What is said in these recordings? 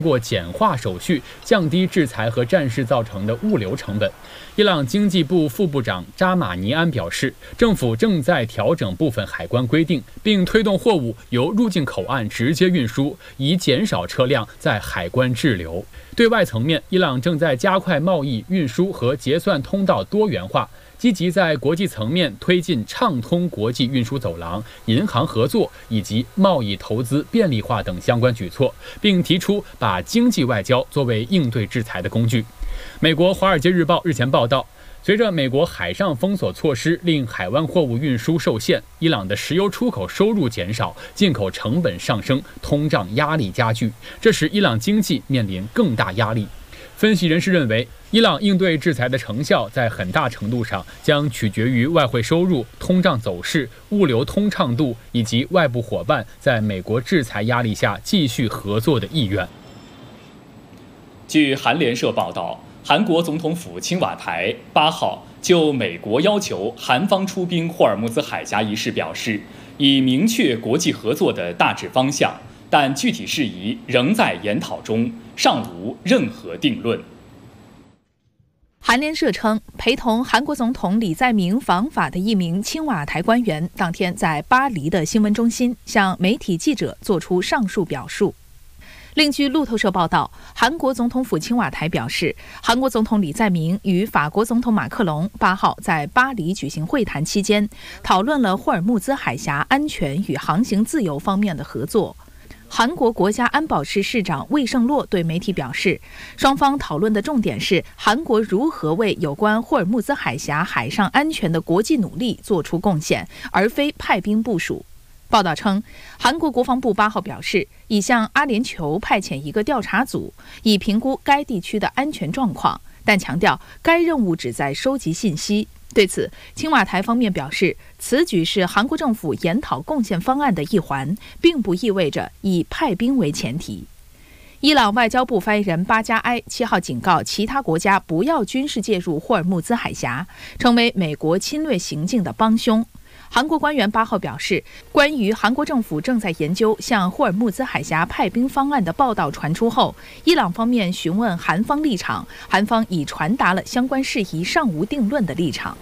过简化手续，降低制裁和战事造成的物流成本。伊朗经济部副部长扎马尼安表示，政府正在调整部分海关规定，并推动货物由入境口岸直接运输，以减少车辆在海关滞留。对外层面，伊朗正在加快贸易、运输和结算通道多元化，积极在国际层面推进畅通国际运输走廊、银行合作以及贸易投资便利化等相关举措，并提出把经济外交作为应对制裁的工具。美国《华尔街日报》日前报道，随着美国海上封锁措施令海湾货物运输受限，伊朗的石油出口收入减少，进口成本上升，通胀压力加剧，这使伊朗经济面临更大压力。分析人士认为，伊朗应对制裁的成效在很大程度上将取决于外汇收入、通胀走势、物流通畅度以及外部伙伴在美国制裁压力下继续合作的意愿。 据韩联社报道，韩国总统府青瓦台8号就美国要求韩方出兵霍尔木兹海峡一事表示，已明确国际合作的大致方向，但具体事宜仍在研讨中，尚无任何定论。 韩联社称，陪同韩国总统李在明访法的一名青瓦台官员当天在巴黎的新闻中心向媒体记者作出上述表述。另据路透社报道，韩国总统府青瓦台表示，韩国总统李在明与法国总统马克龙8号在巴黎举行会谈期间，讨论了霍尔木兹海峡安全与航行自由方面的合作。韩国国家安保室室长魏胜洛对媒体表示，双方讨论的重点是韩国如何为有关霍尔木兹海峡海上安全的国际努力做出贡献，而非派兵部署。报道称，韩国国防部8号表示，已向阿联酋派遣一个调查组，以评估该地区的安全状况，但强调该任务旨在收集信息。对此，青瓦台方面表示，此举是韩国政府研讨贡献方案的一环，并不意味着以派兵为前提。伊朗外交部发言人巴加埃7号警告其他国家不要军事介入霍尔木兹海峡，成为美国侵略行径的帮凶。韩国官员8号表示，关于韩国政府正在研究向霍尔木兹海峡派兵方案的报道传出后，伊朗方面询问韩方立场，韩方已传达了相关事宜尚无定论的立场。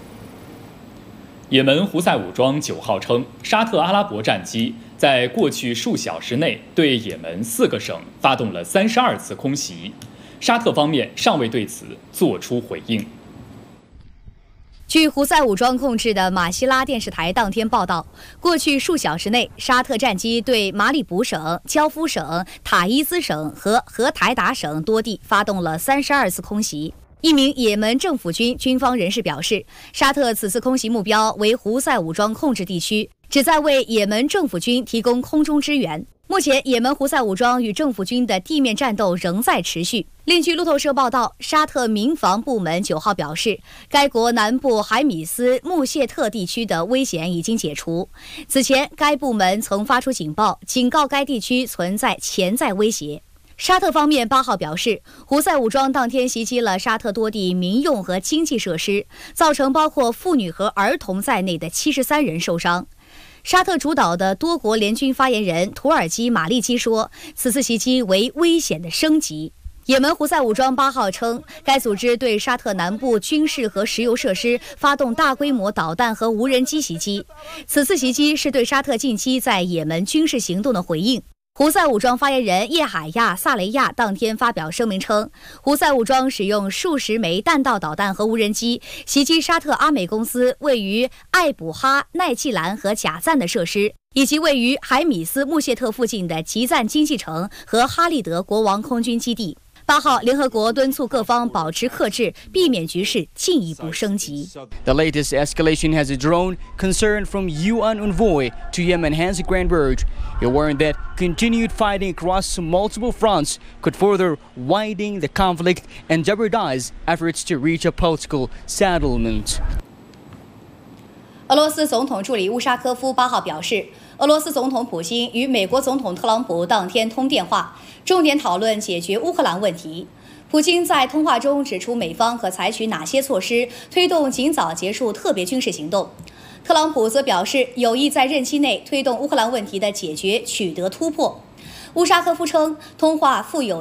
也门胡塞武装9号称，沙特阿拉伯战机在过去数小时内对也门4个省发动了32次空袭，沙特方面尚未对此作出回应。 据胡塞武装控制的马希拉电视台当天报道，过去数小时内，沙特战机对马里卜省、焦夫省、塔伊兹省和荷台达省多地发动了32次空袭。一名也门政府军军方人士表示，沙特此次空袭目标为胡塞武装控制地区，旨在为也门政府军提供空中支援。目前，也门胡塞武装与政府军的地面战斗仍在持续。另据路透社报道，沙特民防部门9号表示，该国南部海米斯穆谢特地区的危险已经解除。此前，该部门曾发出警报，警告该地区存在潜在威胁。沙特方面8号表示，胡塞武装当天袭击了沙特多地民用和经济设施，造成包括妇女和儿童在内的73人受伤。沙特主导的多国联军发言人土耳其马利基说，此次袭击为危险的升级。也门胡塞武装8号称，该组织对沙特南部军事和石油设施发动大规模导弹和无人机袭击。此次袭击是对沙特近期在也门军事行动的回应。胡塞武装发言人叶海亚·萨雷亚当天发表声明称，胡塞武装使用数十枚弹道导弹和无人机袭击沙特阿美公司位于艾卜哈奈季兰和贾赞的设施，以及位于海米斯穆谢特附近的吉赞经济城和哈利德国王空军基地。8号，联合国敦促各方保持克制，避免局势进一步升级。 The latest escalation has drawn concern from UN envoy to Yemen Hansi Granberg. He warned that continued fighting across multiple fronts could further widen the conflict and jeopardize efforts to reach a political settlement. 俄罗斯总统助理乌沙科夫8号表示，俄罗斯总统普京与美国总统特朗普当天通电话，重点讨论解决乌克兰问题。普京在通话中指出美方可采取哪些措施推动尽早结束特别军事行动。特朗普则表示有意在任期内推动乌克兰问题的解决取得突破。 乌沙科夫称，通话富有